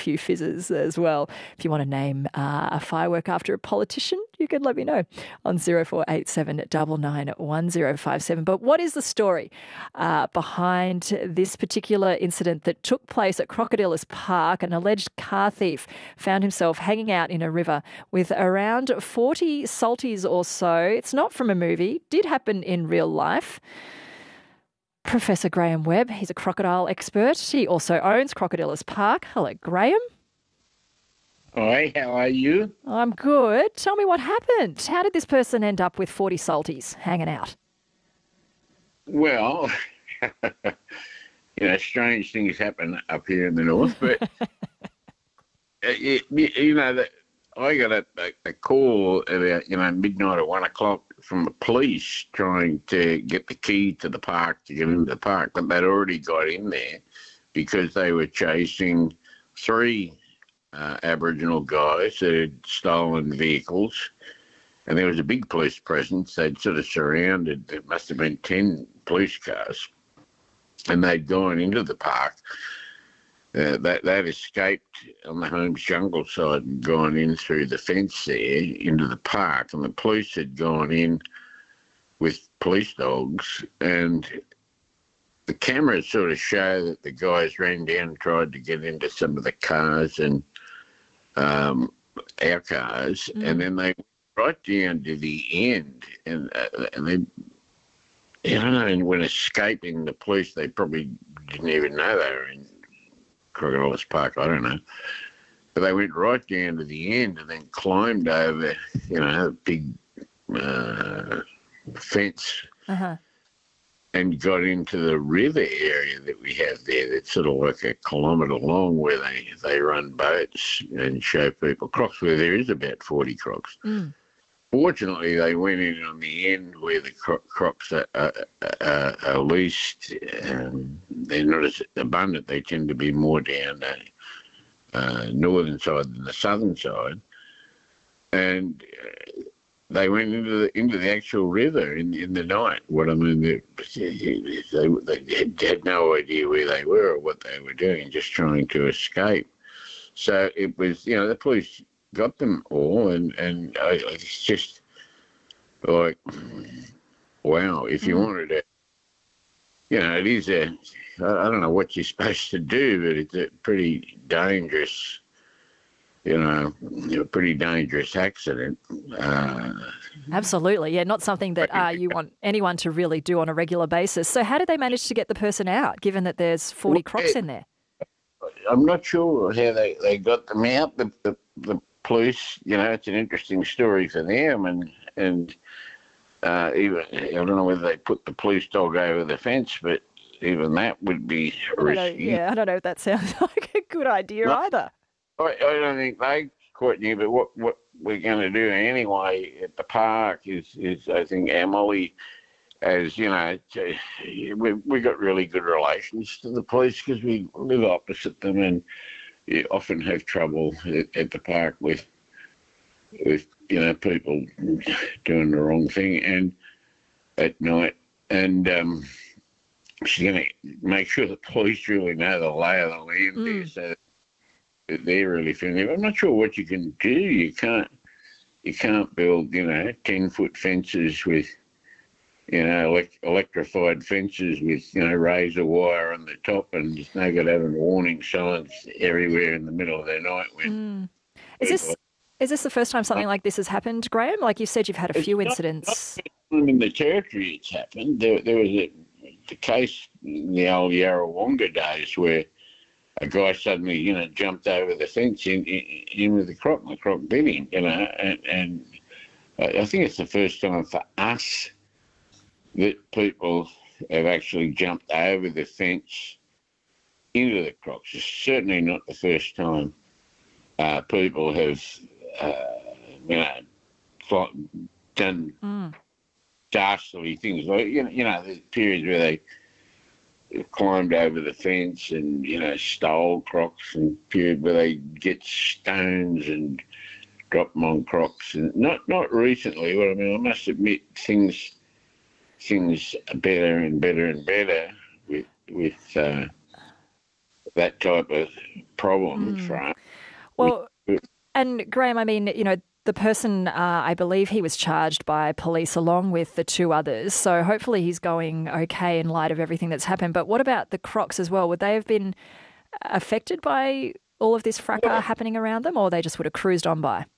few fizzes as well. If you want to name a firework after a politician, you can let me know on 0487 991057. But what is the story behind this particular incident that took place at Crocodilus Park? An alleged car thief found himself hanging out in a river with around 40 salties or so. It's not from a movie. Did happen in real life. Professor Graham Webb, he's a crocodile expert. He also owns Crocodilus Park. Hello, Graham. Hi, how are you? I'm good. Tell me what happened. How did this person end up with 40 salties hanging out? Well, strange things happen up here in the north, but that I got a call about midnight or 1 o'clock from the police trying to get the key to the park to get into the park, but they'd already got in there because they were chasing 3 Aboriginal guys that had stolen vehicles, and there was a big police presence. They'd sort of surrounded, it must have been 10 police cars, and they'd gone into the park. They'd escaped on the Holmes Jungle side and gone in through the fence there into the park, and the police had gone in with police dogs, and the cameras sort of show that the guys ran down and tried to get into some of the cars and our cars, and then they went right down to the end, and they, I don't know, and when escaping the police, they probably didn't even know they were in Crocodilus Park, I don't know. But they went right down to the end and then climbed over, a big fence and got into the river area that we have there that's sort of like a kilometre long, where they run boats and show people crocs, where there is about 40 crocs. Fortunately, they went in on the end where the crocs are least. They're not as abundant. They tend to be more down the northern side than the southern side. And they went into the actual river in the night. What I mean, they had no idea where they were or what they were doing, just trying to escape. So it was, the police got them all, and it's just like, wow, if you wanted to, it is I don't know what you're supposed to do, but it's a pretty dangerous, pretty dangerous accident. Absolutely, yeah, not something that you want anyone to really do on a regular basis. So how did they manage to get the person out, given that there's 40 crocs in there? I'm not sure how they got them out. The police, it's an interesting story for them, and even I don't know whether they put the police dog over the fence, but even that would be risky. I don't know if that sounds like a good idea either. I don't think they quite knew, but what we're going to do anyway at the park is I think Emily, as we got really good relations to the police because we live opposite them, and you often have trouble at the park with people doing the wrong thing and at night, and she's going to make sure the police really know the lay of the land there, so that they're really familiar. I'm not sure what you can do. You can't build 10-foot fences with electrified fences with razor wire on the top, and just no good having warning signs everywhere in the middle of the night when. Is this the first time something like this has happened, Graham? Like you said, you've had a few incidents. Not in the territory it's happened. There was the case in the old Yarrawonga days where a guy suddenly, jumped over the fence in with the croc, and the croc bit him, and I think it's the first time for us that people have actually jumped over the fence into the crocs. It's certainly not the first time people have, done dastardly things. Like, there's periods where they climbed over the fence and, stole crocs, and period where they get stones and drop them on crocs. And not recently. Well, I must admit things are better and better and better with that type of problem for Well, and Graham, I mean, the person, I believe he was charged by police along with the two others. So hopefully he's going okay in light of everything that's happened. But what about the Crocs as well? Would they have been affected by all of this fracas happening around them, or they just would have cruised on by?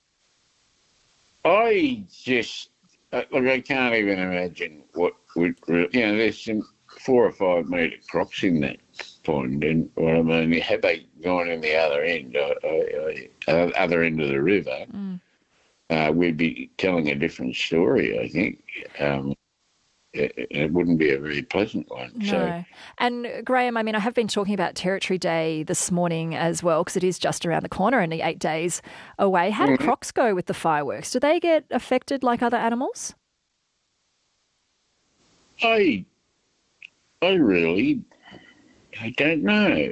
I just, I can't even imagine what would, there's some 4 or 5 metre crocs in that pond, and what I mean, had they gone in the other end, other end of the river, we'd be telling a different story, I think. It wouldn't be a very pleasant one. No. So. And Graham, I mean, I have been talking about Territory Day this morning as well, because it is just around the corner, only 8 days away. How do crocs go with the fireworks? Do they get affected like other animals? I don't know.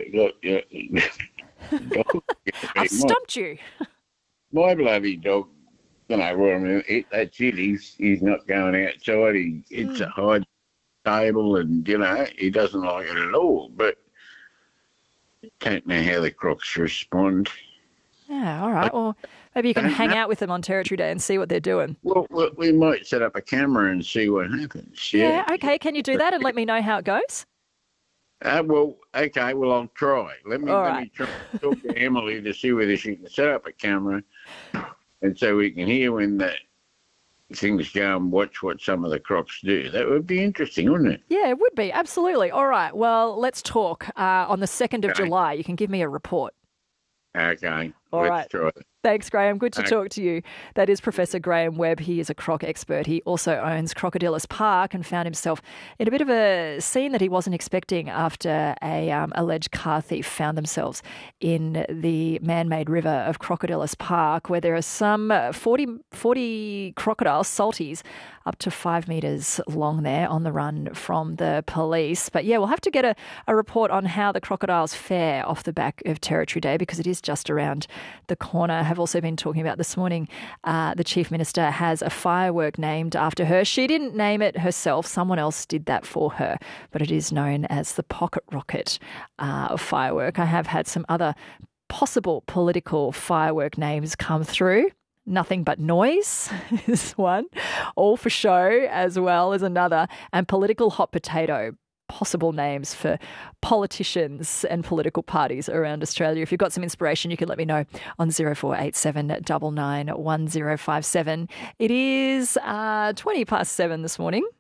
I've stumped you. My bloody dog, well, I mean, that's it. He's not going outside. It's a hide table, and he doesn't like it at all. But don't know how the crocs respond. Yeah, all right. Well, maybe you can hang out with them on Territory Day and see what they're doing. Well, we might set up a camera and see what happens. Yeah, okay. Can you do that and let me know how it goes? Okay. Well, I'll try. Let me try to talk to Emily to see whether she can set up a camera, and so we can hear when the things go and watch what some of the crocs do. That would be interesting, wouldn't it? Yeah, it would be. Absolutely. All right. Well, let's talk on the 2nd of July. You can give me a report. Okay. Let's try it. Thanks, Graham. Good to talk to you. That is Professor Graham Webb. He is a croc expert. He also owns Crocodilus Park and found himself in a bit of a scene that he wasn't expecting after a alleged car thief found themselves in the man-made river of Crocodilus Park, where there are some 40 crocodiles, salties, up to 5 metres long there on the run from the police. But yeah, we'll have to get a report on how the crocodiles fare off the back of Territory Day, because it is just around the corner. I have also been talking about this morning, the Chief Minister has a firework named after her. She didn't name it herself. Someone else did that for her, but it is known as the Pocket Rocket firework. I have had some other possible political firework names come through. Nothing But Noise is one. All for Show as well is another. And Political Hot Potato. Possible names for politicians and political parties around Australia. If you've got some inspiration, you can let me know on 0487 99 1057. It is 20 past 7 this morning.